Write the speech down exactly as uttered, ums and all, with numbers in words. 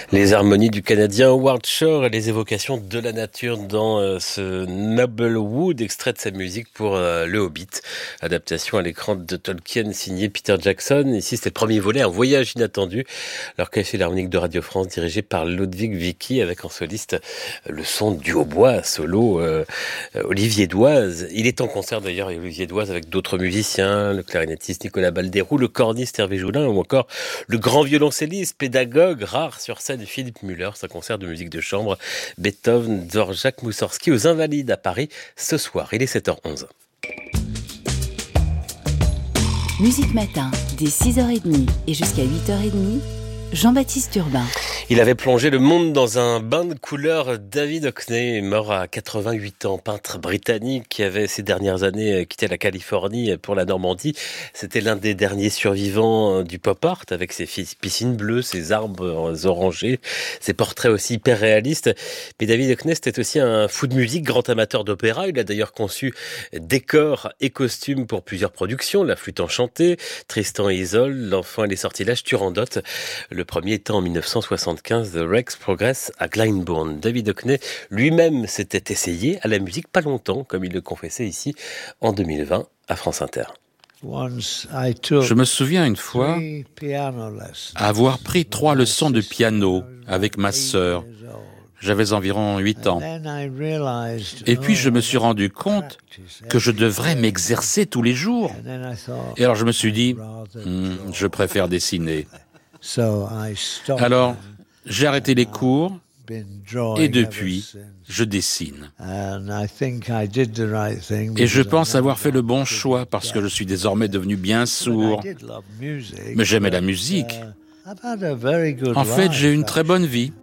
Les harmonies du Canadien Howard Shore et les évocations de la nature dans euh, ce Noble Wood, extrait de sa musique pour euh, Le Hobbit, adaptation à l'écran de Tolkien signé Peter Jackson. Ici, c'était le premier volet, un voyage inattendu, l'orchestre philharmonique de Radio France dirigé par Ludwig Vicky avec en soliste le son du hautbois solo euh, Olivier Doise. Il est en concert d'ailleurs Olivier Doise avec d'autres musiciens, le clarinettiste Nicolas Balderou, le corniste Hervé Joulin ou encore le grand violoncelliste, pédagogue, rare sur scène Philippe Müller. C'est un concert de musique de chambre Beethoven, Dvorak, Moussorgsky aux Invalides à Paris ce soir. Il est sept heures onze. Musique Matin, dès six heures trente et jusqu'à huit heures trente, Jean-Baptiste Urbain. Il avait plongé le monde dans un bain de couleurs. David Hockney, mort à quatre-vingt-huit ans, peintre britannique qui avait ces dernières années quitté la Californie pour la Normandie. C'était l'un des derniers survivants du pop art avec ses piscines bleues, ses arbres orangés, ses portraits aussi hyper réalistes. Mais David Hockney, c'était aussi un fou de musique, grand amateur d'opéra. Il a d'ailleurs conçu décors et costumes pour plusieurs productions. La Flûte enchantée, Tristan et Isolde, L'Enfant et les Sortilèges, Turandot. Le premier étant en dix-neuf cent soixante-quinze, The Rex Progress à Glyndebourne. David Hockney lui-même s'était essayé à la musique pas longtemps, comme il le confessait ici en deux mille vingt à France Inter. Je me souviens une fois avoir pris trois leçons de piano avec ma sœur. J'avais environ huit ans. Et puis je me suis rendu compte que je devrais m'exercer tous les jours. Et alors je me suis dit, hm, je préfère dessiner. Alors, j'ai arrêté les cours et depuis, je dessine. Et je pense avoir fait le bon choix parce que je suis désormais devenu bien sourd. Mais j'aimais la musique. En fait, j'ai une très bonne vie.